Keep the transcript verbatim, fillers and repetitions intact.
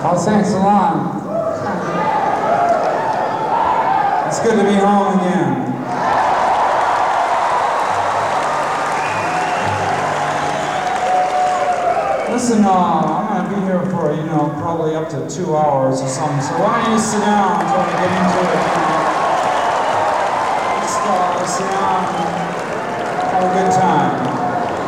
Oh, thanks a lot. It's good to be home again. Listen, uh, I'm going to be here for, you know, probably up to two hours or something, so why don't you sit down until we get into it, you know? Just uh, sit down and have a good time.